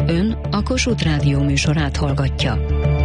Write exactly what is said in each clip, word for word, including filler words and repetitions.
Ön a Kossuth Rádió műsorát hallgatja.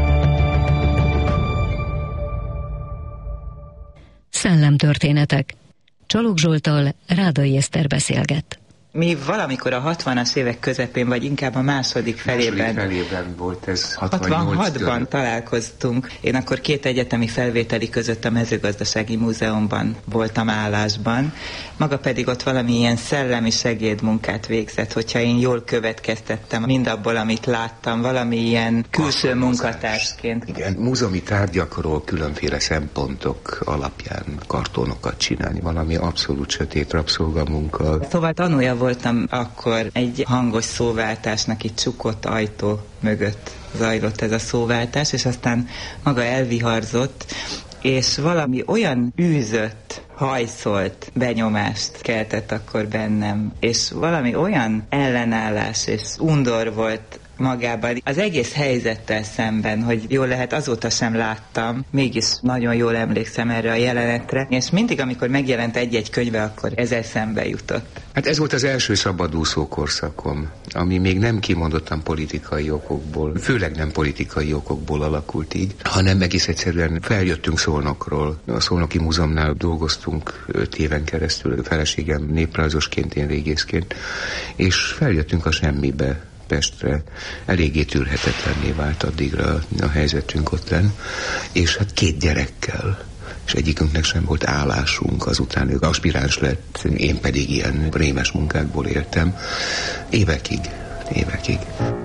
Szellemtörténetek. Csalog Zsolttal Rádai Eszter beszélget. Mi valamikor a hatvanas évek közepén, vagy inkább a második felében, második felében volt ez, hatvanhatban találkoztunk. Én akkor két egyetemi felvételi között a Mezőgazdasági Múzeumban voltam állásban, maga pedig ott valami ilyen szellemi segédmunkát végzett, hogyha én jól következtettem mindabból, amit láttam, valami ilyen külső munkatársként. Igen, múzeumi tárgyakról különféle szempontok alapján kartonokat csinálni, valami abszolút sötét rabszolgamunka. Szóval tanulja voltam akkor egy hangos szóváltásnak, itt csukott ajtó mögött zajlott ez a szóváltás, és aztán maga elviharzott, és valami olyan űzött, hajszolt benyomást keltett akkor bennem, és valami olyan ellenállás és undor volt magában, az egész helyzettel szemben, hogy jól lehet, azóta sem láttam, mégis nagyon jól emlékszem erre a jelenetre, és mindig, amikor megjelent egy-egy könyve, akkor ez eszembe jutott. Hát ez volt az első szabadúszó korszakom, ami még nem kimondottan politikai okokból, főleg nem politikai okokból alakult így, hanem egész egyszerűen feljöttünk Szolnokról. A Szolnoki Múzeumnál dolgoztunk öt éven keresztül, feleségem néprajzosként, én régészként, és feljöttünk a semmibe, Pestre. Eléggé tűrhetetlenné vált addigra a helyzetünk ottlen, és hát két gyerekkel, és egyikünknek sem volt állásunk, azután ő aspiráns lett, én pedig ilyen rémes munkákból éltem. Évekig, évekig.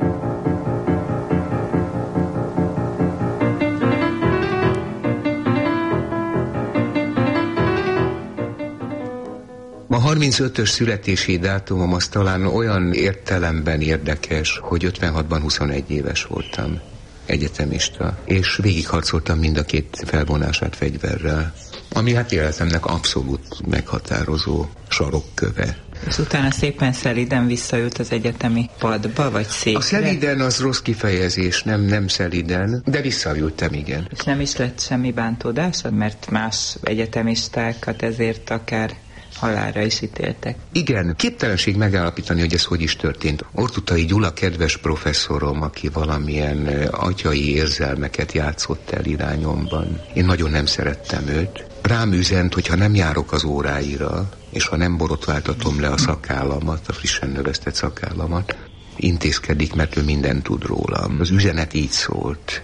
A harmincötös születési dátumom az talán olyan értelemben érdekes, hogy ötvenhatban huszonegy éves voltam, egyetemista, és végigharcoltam mind a két felvonását fegyverrel, ami hát életemnek abszolút meghatározó sarokköve. És utána szépen szeliden visszaült az egyetemi padba, vagy székre? A szeliden az rossz kifejezés, nem, nem szeliden, de visszaültem, igen. És nem is lett semmi bántódásod, mert más egyetemistákat ezért akár halálra is ítéltek. Igen, képtelenség megállapítani, hogy ez hogy is történt. Ortutai Gyula kedves professzorom, aki valamilyen atyai érzelmeket játszott el irányomban. Én nagyon nem szerettem őt. Rám üzent, hogy ha nem járok az óráira, és ha nem borotváltatom le a szakállamat, a frissen növesztett szakállamat, intézkedik, mert ő mindent tud rólam. Az üzenet így szólt.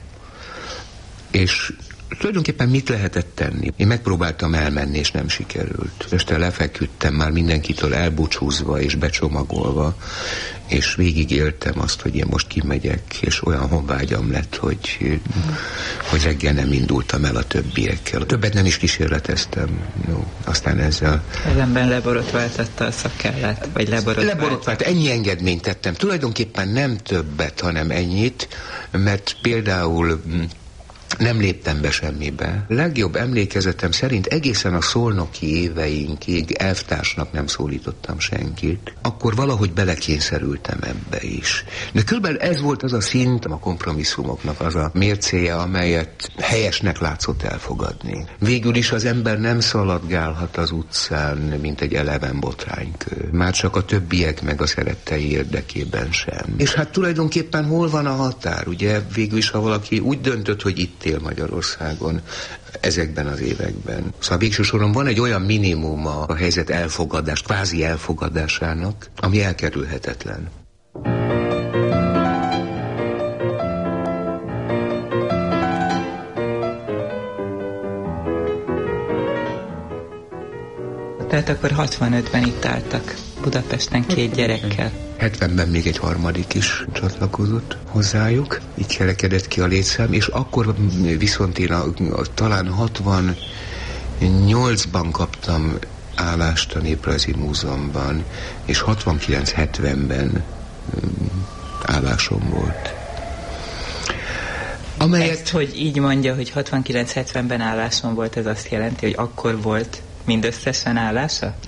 És tulajdonképpen mit lehetett tenni? Én megpróbáltam elmenni, és nem sikerült. Este lefeküdtem már mindenkitől elbúcsúzva és becsomagolva, és végig éltem azt, hogy én most kimegyek, és olyan honvágyam lett, hogy, hogy reggel nem indultam el a többiekkel. Többet nem is kísérleteztem. No, aztán ezzel... Ezenben leborotváltatta a szakállát, vagy leborotvált? Leborotvált, ennyi engedményt tettem. Tulajdonképpen nem többet, hanem ennyit, mert például... nem léptem be semmibe. Legjobb emlékezetem szerint egészen a szolnoki éveinkig elvtársnak nem szólítottam senkit. Akkor valahogy belekényszerültem ebbe is. De körülbelül ez volt az a szint a kompromisszumoknak, az a mércéje, amelyet helyesnek látszott elfogadni. Végül is az ember nem szaladgálhat az utcán, mint egy eleven botránykő. Már csak a többiek meg a szerettei érdekében sem. És hát tulajdonképpen hol van a határ? Ugye végül is, ha valaki úgy döntött, hogy itt él Magyarországon ezekben az években. Szóval végső soron van egy olyan minimuma a helyzet elfogadás, kvázi elfogadásának, ami elkerülhetetlen. Tehát akkor hatvanötben itt álltak Budapesten két gyerekkel. hetvenben még egy harmadik is csatlakozott hozzájuk, így kerekedett ki a létszám, és akkor viszont én a, a, talán hatvannyolcban kaptam állást a Néprajzi Múzeumban, és hatvankilenc hetvenben állásom volt. Amelyet... Ezt, hogy így mondja, hogy hatvankilenc hetvenben állásom volt, ez azt jelenti, hogy akkor volt mindösszesen állása? Igen.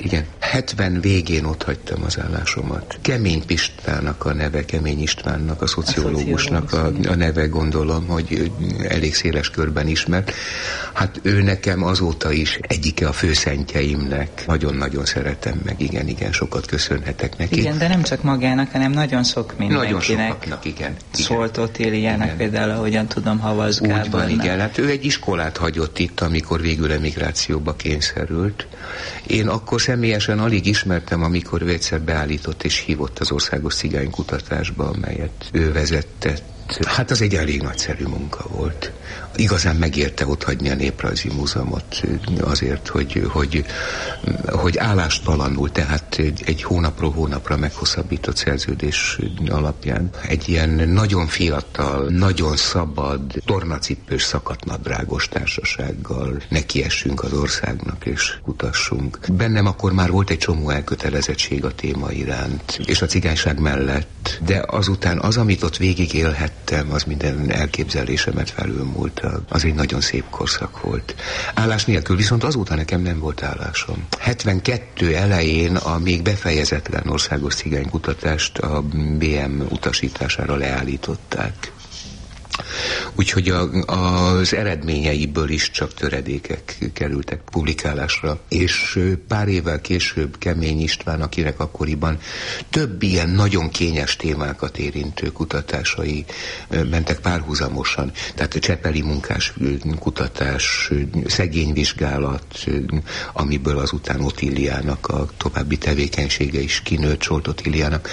hetven végén ott hagytam az állásomat. Kemény Pistának a neve, Kemény Istvánnak, a szociológusnak a, a neve, gondolom, hogy elég széles körben ismert. Hát ő nekem azóta is egyike a főszentjeimnek. Nagyon-nagyon szeretem meg, igen, igen, sokat köszönhetek neki. Igen, de nem csak magának, hanem nagyon sok mindenkinek. Nagyon sokaknak, igen. Zsolt Otíliának például, ahogyan tudom, Havas Gábornak. Úgy van, igen. Hát ő egy iskolát hagyott itt, amikor végül emigrációba kényszerült. Én akkor személyesen alig ismertem, amikor ő egyszer beállított és hívott az Országos Cigánykutatásba, amelyet ő vezetett. Hát az egy elég nagyszerű munka volt. Igazán megérte ott hagyni a Néprajzi Múzeumot azért, hogy, hogy, hogy állástalanul, tehát egy hónapról hónapra meghosszabbított szerződés alapján egy ilyen nagyon fiatal, nagyon szabad, tornacipős, szakadnadrágos társasággal nekiessünk az országnak és kutassunk. Bennem akkor már volt egy csomó elkötelezettség a téma iránt, és a cigányság mellett, de azután az, amit ott végig élhettem, az minden elképzelésemet felülmúlt. Az egy nagyon szép korszak volt. Állás nélkül, viszont azóta nekem nem volt állásom. hetvenkettő elején a még befejezetlen országos cigánykutatást a bé em utasítására leállították. Úgyhogy a, az eredményeiből is csak töredékek kerültek publikálásra, és pár évvel később Kemény István, akinek akkoriban több ilyen nagyon kényes témákat érintő kutatásai mentek párhuzamosan. Tehát a Csepeli munkás kutatás, szegényvizsgálat, amiből azután Otíliának a további tevékenysége is kinőtt, Zsolt Otíliának.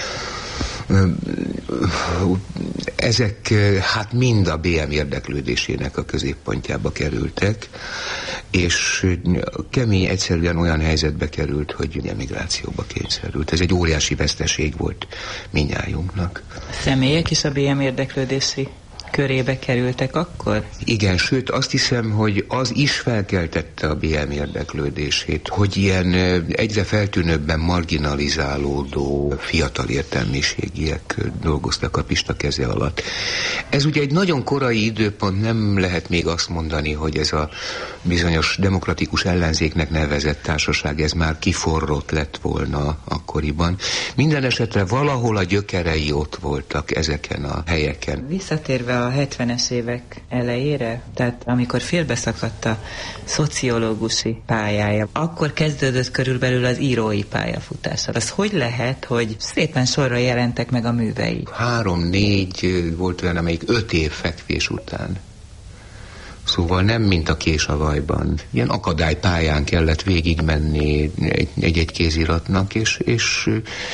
Ezek hát mind a bé em érdeklődésének a középpontjába kerültek, és Kemény egyszerűen olyan helyzetbe került, hogy emigrációba kényszerült. Ez egy óriási veszteség volt mindnyájunknak. A személyek is a bé em érdeklődési körébe kerültek akkor? Igen, sőt azt hiszem, hogy az is felkeltette a bé em érdeklődését, hogy ilyen egyre feltűnőbben marginalizálódó fiatal értelmiségiek dolgoztak a Pista keze alatt. Ez ugye egy nagyon korai időpont, nem lehet még azt mondani, hogy ez a bizonyos demokratikus ellenzéknek nevezett társaság, ez már kiforrott lett volna akkoriban. Minden esetre valahol a gyökerei ott voltak ezeken a helyeken. Visszatérve a hetvenes évek elejére, tehát amikor félbeszakadt a szociológusi pályája, akkor kezdődött körülbelül az írói pályafutása. Az hogy lehet, hogy szépen sorra jelentek meg a művei? Három-négy volt olyan, amelyik öt év fekvés után. Szóval nem mint a Kés a vajban. Ilyen akadálypályán kellett végigmenni egy-egy kéziratnak, és, és,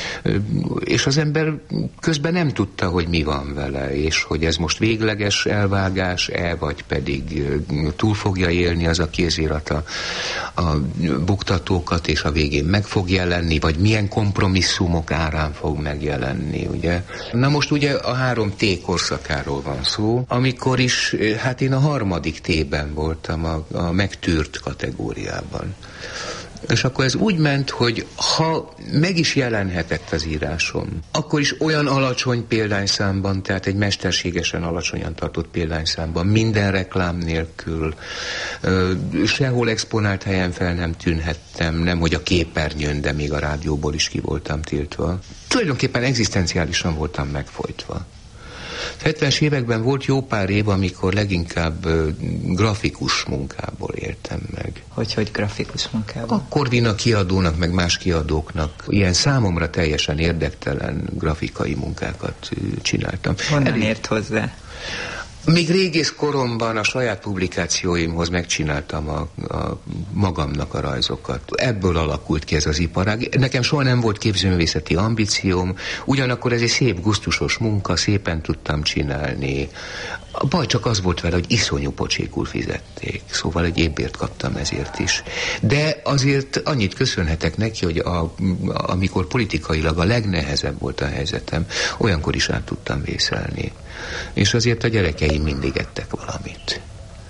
és az ember közben nem tudta, hogy mi van vele, és hogy ez most végleges elvágás-e, vagy pedig túl fogja élni az a kézirat a, a buktatókat, és a végén meg fog jelenni, vagy milyen kompromisszumok árán fog megjelenni, ugye? Na most ugye a három té korszakáról van szó, amikor is, hát én a harmadik tében voltam a, a megtűrt kategóriában. És akkor ez úgy ment, hogy ha meg is jelenhetett az írásom, akkor is olyan alacsony példányszámban, tehát egy mesterségesen alacsonyan tartott példányszámban, minden reklám nélkül, sehol exponált helyen fel nem tűnhettem, nem hogy a képernyőn, de még a rádióból is ki voltam tiltva. Tulajdonképpen egzisztenciálisan voltam megfojtva. A hetvenes években volt jó pár év, amikor leginkább uh, grafikus munkából éltem meg. Hogy, hogy grafikus munkából? A Corvina kiadónak, meg más kiadóknak ilyen számomra teljesen érdektelen grafikai munkákat uh, csináltam. Honnan Elég... ért hozzá? Még régész koromban a saját publikációimhoz megcsináltam a, a magamnak a rajzokat. Ebből alakult ki ez az iparág. Nekem soha nem volt képzőművészeti ambícióm, ugyanakkor ez egy szép, gusztusos munka, szépen tudtam csinálni. A baj csak az volt vele, hogy iszonyú pocsékul fizették, szóval egy évbért kaptam ezért is. De azért annyit köszönhetek neki, hogy a, amikor politikailag a legnehezebb volt a helyzetem, olyankor is át tudtam vészelni. És azért a gyerekeim mindig ettek valamit.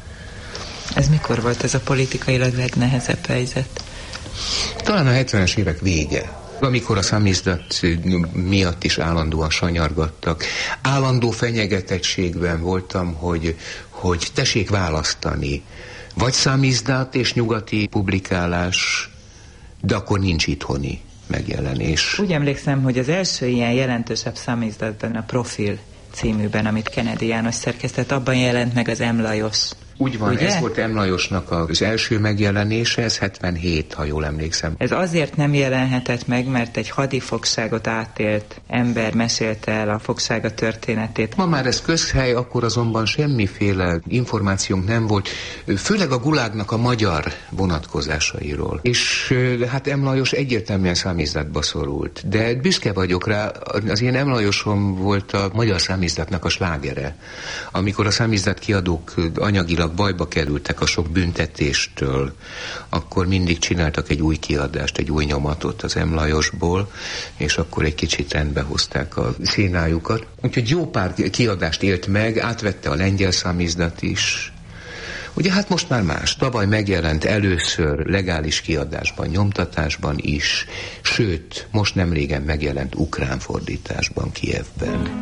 Ez mikor volt ez a politikailag legnehezebb helyzet? Talán a hetvenes évek vége. Amikor a számizdat miatt is állandóan sanyargattak. Állandó fenyegetettségben voltam, hogy, hogy tessék választani. Vagy számizdat és nyugati publikálás, de akkor nincs itthoni. megjelenés. Úgy emlékszem, hogy az első ilyen jelentősebb számizdatban, a Profil címűben, amit Kennedy János szerkesztett, abban jelent meg az M. Lajos. Úgy van, ugye? Ez volt M. Lajosnak az első megjelenése, ez hetvenhét, ha jól emlékszem. Ez azért nem jelenhetett meg, mert egy hadifogságot átélt ember mesélte el a fogsága történetét. Ma már ez közhely, akkor azonban semmiféle információnk nem volt, főleg a gulágnak a magyar vonatkozásairól. És hát M. Lajos egyértelműen számizdatba szorult. De büszke vagyok rá, az én M. Lajosom volt a magyar számizdatnak a slágere. Amikor a számizdat kiadók anyagilag bajba kerültek a sok büntetéstől, akkor mindig csináltak egy új kiadást, egy új nyomatot az M. Lajosból, és akkor egy kicsit rendbe hozták a szénájukat. Úgyhogy jó pár kiadást élt meg, átvette a lengyel számizdat is. Ugye hát most már más. Tavaly megjelent először legális kiadásban, nyomtatásban is, sőt, most nem régen megjelent ukrán fordításban Kijevben.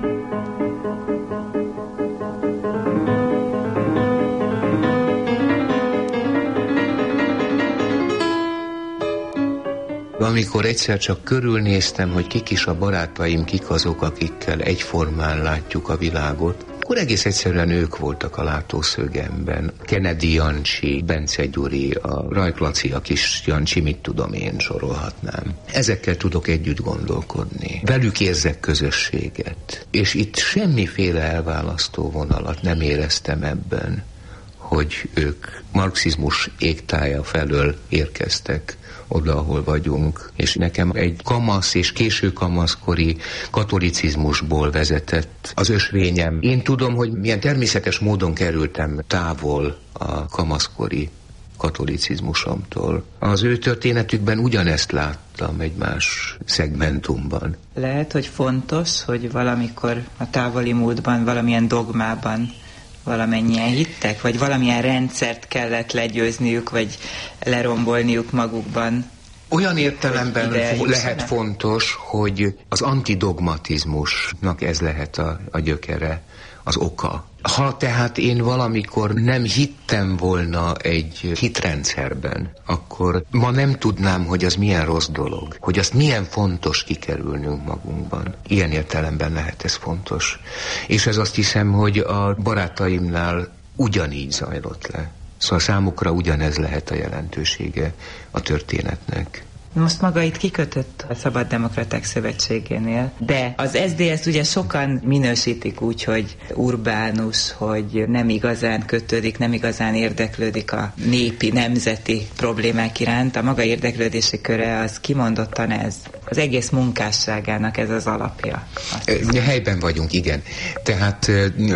Amikor egyszer csak körülnéztem, hogy kik is a barátaim, kik azok, akikkel egyformán látjuk a világot, akkor egész egyszerűen ők voltak a látószögemben. Kennedy Jancsi, Bence Gyuri, a Rajk Laci, a kis Jancsi, mit tudom én, sorolhatnám. Ezekkel tudok együtt gondolkodni. Velük érzek közösséget. És itt semmiféle elválasztó vonalat nem éreztem ebben, hogy ők marxizmus égtája felől érkeztek oda, ahol vagyunk. És nekem egy kamasz és késő kamaszkori katolicizmusból vezetett az ösvényem. Én tudom, hogy milyen természetes módon kerültem távol a kamaszkori katolicizmusomtól. Az ő történetükben ugyanezt láttam egy más szegmentumban. Lehet, hogy fontos, hogy valamikor a távoli múltban valamilyen dogmában valamennyien hittek, vagy valamilyen rendszert kellett legyőzniük, vagy lerombolniuk magukban. Olyan értelemben lehet fontos, hogy az antidogmatizmusnak ez lehet a, a gyökere, az oka. Ha tehát én valamikor nem hittem volna egy hitrendszerben, akkor ma nem tudnám, hogy az milyen rossz dolog, hogy azt milyen fontos kikerülnünk magunkban. Ilyen értelemben lehet ez fontos. És ez azt hiszem, hogy a barátaimnál ugyanígy zajlott le. Szóval számukra ugyanez lehet a jelentősége a történetnek. Most maga itt kikötött a Szabaddemokraták Szövetségénél, de az es zé es ugye sokan minősítik úgy, hogy urbánus, hogy nem igazán kötődik, nem igazán érdeklődik a népi, nemzeti problémák iránt. A maga érdeklődési köre az kimondottan ez. Az egész munkásságának ez az alapja. E, helyben vagyunk, igen. Tehát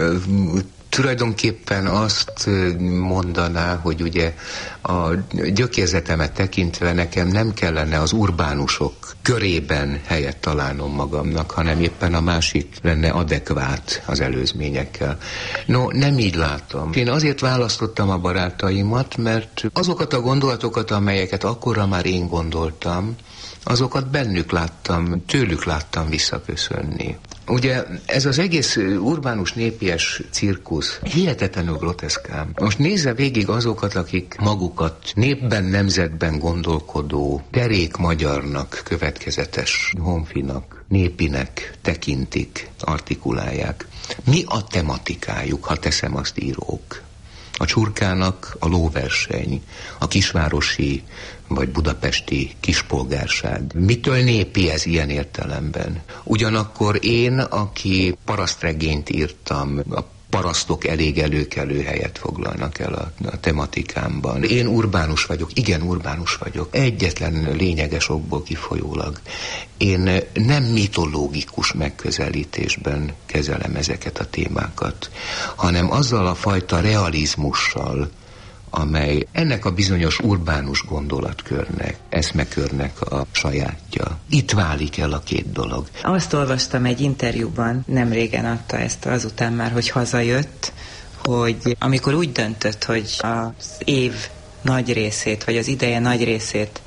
tulajdonképpen azt mondaná, hogy ugye a gyökérzetemet tekintve nekem nem kellene az urbánusok körében helyet találnom magamnak, hanem éppen a másik lenne adekvát az előzményekkel. No, nem így látom. Én azért választottam a barátaimat, mert azokat a gondolatokat, amelyeket akkorra már én gondoltam, azokat bennük láttam, tőlük láttam visszaköszönni. Ugye ez az egész urbánus népies cirkusz hihetetlenül groteszkám. Most nézze végig azokat, akik magukat népben, nemzetben gondolkodó, derék magyarnak, következetes honfinak, népinek tekintik, artikulálják. Mi a tematikájuk, ha teszem azt írók? A csurkának a lóverseny, a kisvárosi vagy budapesti kispolgárság. Mitől népi ez ilyen értelemben? Ugyanakkor én, aki parasztregényt írtam, a parasztok elég előkelő helyet foglalnak el a, a tematikámban. Én urbánus vagyok, igen, urbánus vagyok. Egyetlen lényeges okból kifolyólag. Én nem mitológikus megközelítésben kezelem ezeket a témákat, hanem azzal a fajta realizmussal, amely ennek a bizonyos urbánus gondolatkörnek, eszmekörnek a sajátja. Itt válik el a két dolog. Azt olvastam egy interjúban, nem régen adta ezt azután már, hogy hazajött, hogy amikor úgy döntött, hogy az év nagy részét, vagy az ideje nagy részét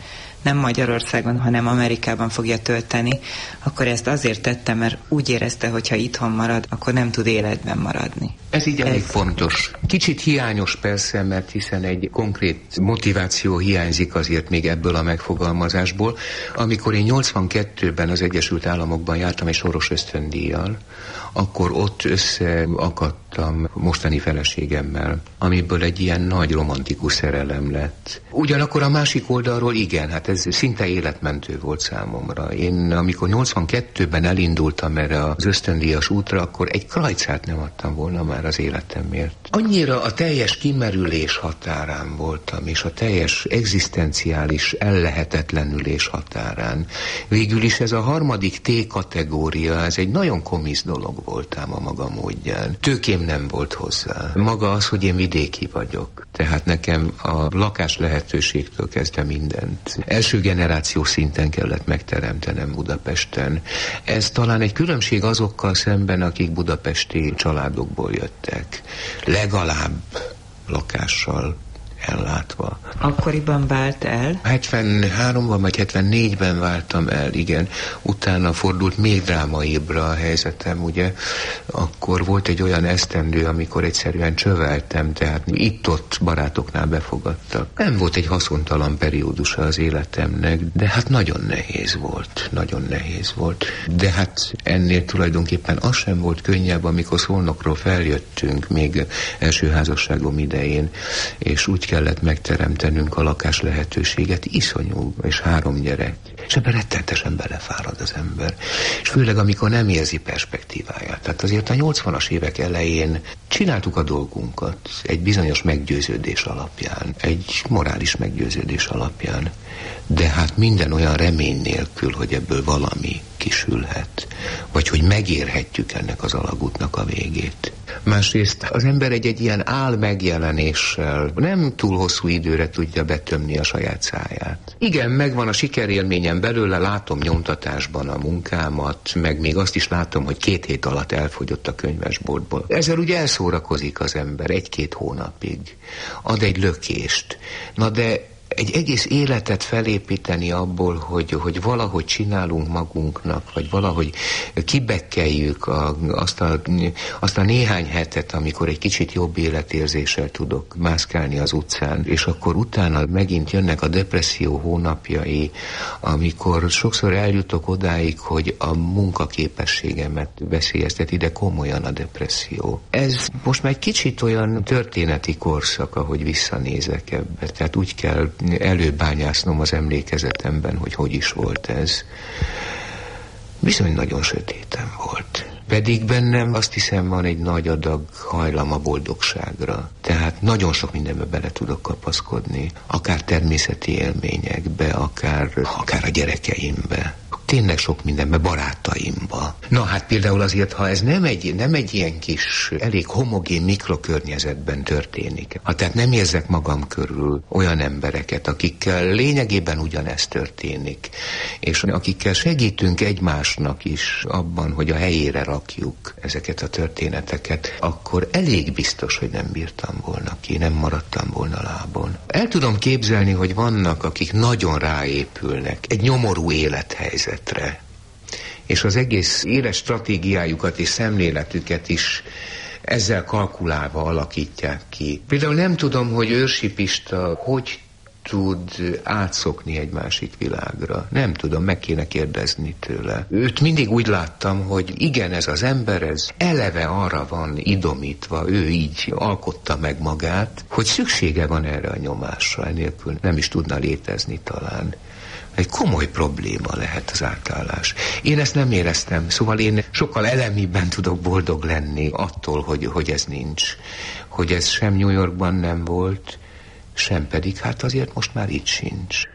nem Magyarországon, hanem Amerikában fogja tölteni, akkor ezt azért tette, mert úgy érezte, hogy ha itthon marad, akkor nem tud életben maradni. Ez így elég Ez... fontos. Kicsit hiányos persze, mert hiszen egy konkrét motiváció hiányzik azért még ebből a megfogalmazásból. Amikor én nyolcvankettőben az Egyesült Államokban jártam egy soros ösztöndíjjal, akkor ott összeakadtam mostani feleségemmel, amiből egy ilyen nagy romantikus szerelem lett. Ugyanakkor a másik oldalról igen, hát ez szinte életmentő volt számomra. Én amikor nyolcvankettőben elindultam erre az ösztöndíjas útra, akkor egy krajcát nem adtam volna már az életemért. Annyira a teljes kimerülés határán voltam, és a teljes egzisztenciális ellehetetlenülés határán. Végül is ez a harmadik T kategória, ez egy nagyon komisz dolog voltám a maga módján. Tőkém nem volt hozzá. Maga az, hogy én vidéki vagyok. Tehát nekem a lakás lehetőségtől kezdve mindent első generáció szinten kellett megteremtenem Budapesten. Ez talán egy különbség azokkal szemben, akik budapesti családokból jöttek. Legalább lakással ellátva. Akkoriban vált el? hetvenháromban vagy hetvennégyben váltam el, igen. Utána fordult még drámaibbra a helyzetem, ugye. Akkor volt egy olyan esztendő, amikor egyszerűen csöveltem, tehát itt-ott barátoknál befogadtak. Nem volt egy haszontalan periódusa az életemnek, de hát nagyon nehéz volt. Nagyon nehéz volt. De hát ennél tulajdonképpen az sem volt könnyebb, amikor Szolnokról feljöttünk, még első házasságom idején, és úgy kellett megteremtenünk a lakás lehetőséget, iszonyú, és három gyerek. És ebben rettentesen belefárad az ember. És főleg, amikor nem érzi perspektíváját. Tehát azért a nyolcvanas évek elején csináltuk a dolgunkat egy bizonyos meggyőződés alapján, egy morális meggyőződés alapján. De hát minden olyan remény nélkül, hogy ebből valami kisülhet, vagy hogy megérhetjük ennek az alagútnak a végét. Másrészt az ember egy-egy ilyen ál megjelenéssel nem túl hosszú időre tudja betömni a saját száját. Igen, megvan a sikerélményem belőle, látom nyomtatásban a munkámat, meg még azt is látom, hogy két hét alatt elfogyott a könyvesboltból. Ezzel ugye elszórakozik az ember egy-két hónapig. Ad egy lökést. Na de egy egész életet felépíteni abból, hogy, hogy valahogy csinálunk magunknak, vagy valahogy kibekkeljük a, azt, a, azt a néhány hetet, amikor egy kicsit jobb életérzéssel tudok mászkálni az utcán, és akkor utána megint jönnek a depresszió hónapjai, amikor sokszor eljutok odáig, hogy a munkaképességemet veszélyezteti, de komolyan a depresszió. Ez most már egy kicsit olyan történeti korszak, ahogy visszanézek ebbe, tehát úgy kell előbányásznom az emlékezetemben, hogy hogy is volt ez. Bizony nagyon sötéten volt. Pedig bennem azt hiszem van egy nagy adag hajlam a boldogságra. Tehát nagyon sok mindenbe bele tudok kapaszkodni. Akár természeti élményekbe, akár, akár a gyerekeimbe. Tényleg sok mindenbe, barátaimba. Na hát például azért, ha ez nem egy, nem egy ilyen kis, elég homogén mikrokörnyezetben történik, ha tehát nem érzek magam körül olyan embereket, akikkel lényegében ugyanezt történik, és akikkel segítünk egymásnak is abban, hogy a helyére rakjuk ezeket a történeteket, akkor elég biztos, hogy nem bírtam volna ki, nem maradtam volna lábon. El tudom képzelni, hogy vannak, akik nagyon ráépülnek egy nyomorú élethelyzet, és az egész éles stratégiájukat és szemléletüket is ezzel kalkulálva alakítják ki. Például nem tudom, hogy Őrsi Pista hogy tud átszokni egy másik világra. Nem tudom, meg kéne kérdezni tőle. Őt mindig úgy láttam, hogy igen, ez az ember, ez eleve arra van idomítva, ő így alkotta meg magát, hogy szüksége van erre a nyomásra, enélkül nem is tudna létezni talán. Egy komoly probléma lehet az átállás. Én ezt nem éreztem, szóval én sokkal elemibben tudok boldog lenni attól, hogy, hogy ez nincs. Hogy ez sem New Yorkban nem volt, sem pedig hát azért most már itt sincs.